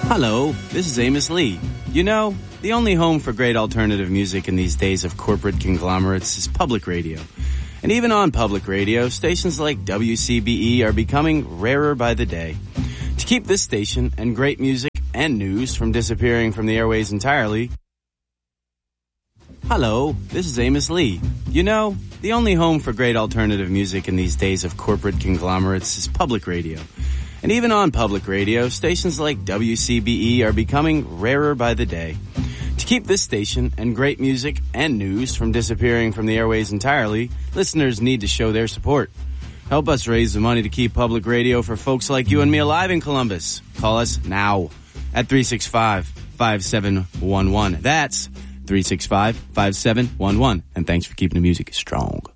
Hello, this is Amos Lee. You know, the only home for great alternative music in these days of corporate conglomerates is public radio. And even on public radio, stations like WCBE are becoming rarer by the day. To keep this station and great music and news from disappearing from the airways entirely, hello, this is Amos Lee. You know, the only home for great alternative music in these days of corporate conglomerates is public radio. And even on public radio, stations like WCBE are becoming rarer by the day. To keep this station and great music and news from disappearing from the airways entirely, listeners need to show their support. Help us raise the money to keep public radio for folks like you and me alive in Columbus. Call us now at 365-5711. That's 365-5711. And thanks for keeping the music strong.